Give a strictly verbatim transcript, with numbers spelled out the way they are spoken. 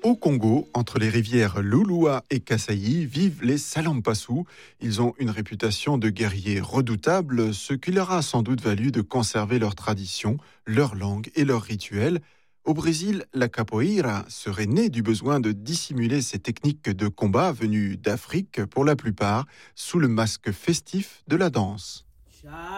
Au Congo, entre les rivières Lulua et Kasaï, vivent les Salampassou. Ils ont une réputation de guerriers redoutables, ce qui leur a sans doute valu de conserver leurs traditions, leur langue et leurs rituels. Au Brésil, la capoeira serait née du besoin de dissimuler ces techniques de combat venues d'Afrique pour la plupart, sous le masque festif de la danse.